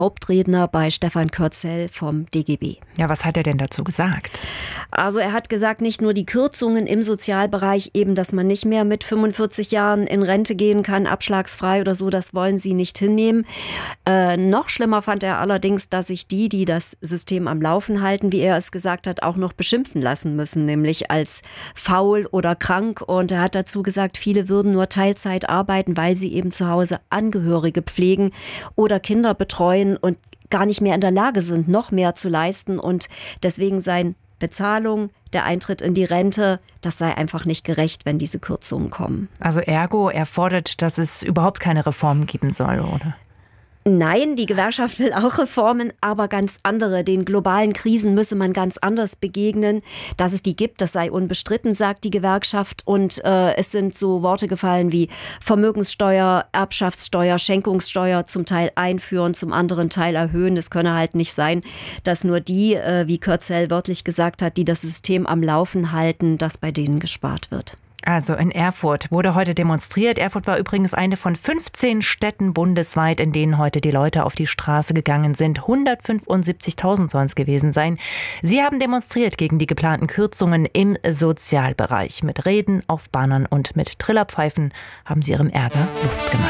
Hauptredner bei Stefan Kürzel vom DGB. Ja, was hat er denn dazu gesagt? Also er hat gesagt, nicht nur die Kürzungen im Sozialbereich, eben, dass man nicht mehr mit 45 Jahren in Rente gehen kann, abschlagsfrei oder so, das wollen sie nicht hinnehmen. Noch schlimmer fand er allerdings, dass sich die das System am Laufen halten, wie er es gesagt hat, auch noch beschimpfen lassen müssen, nämlich als faul oder krank. Und er hat dazu gesagt, viele würden nur Teilzeit arbeiten, weil sie eben zu Hause Angehörige pflegen oder Kinder betreuen und gar nicht mehr in der Lage sind, noch mehr zu leisten. Und deswegen seien Bezahlung, der Eintritt in die Rente, das sei einfach nicht gerecht, wenn diese Kürzungen kommen. Also ergo, er fordert, dass es überhaupt keine Reformen geben soll, oder? Nein, die Gewerkschaft will auch Reformen, aber ganz andere. Den globalen Krisen müsse man ganz anders begegnen. Dass es die gibt, das sei unbestritten, sagt die Gewerkschaft. Und es sind so Worte gefallen wie Vermögenssteuer, Erbschaftssteuer, Schenkungssteuer zum Teil einführen, zum anderen Teil erhöhen. Es könne halt nicht sein, dass nur die, wie Kürzel wörtlich gesagt hat, die das System am Laufen halten, dass bei denen gespart wird. Also in Erfurt wurde heute demonstriert. Erfurt war übrigens eine von 15 Städten bundesweit, in denen heute die Leute auf die Straße gegangen sind. 175.000 sollen es gewesen sein. Sie haben demonstriert gegen die geplanten Kürzungen im Sozialbereich. Mit Reden auf Bannern und mit Trillerpfeifen haben sie ihrem Ärger Luft gemacht.